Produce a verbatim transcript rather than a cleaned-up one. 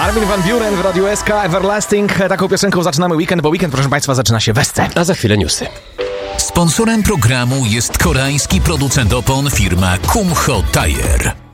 Armin van Buuren w Radiu S K, Everlasting. Taką piosenką zaczynamy weekend, bo weekend, proszę Państwa, zaczyna się we scenie. A za chwilę newsy. Sponsorem programu jest koreański producent opon firma Kumho Tire.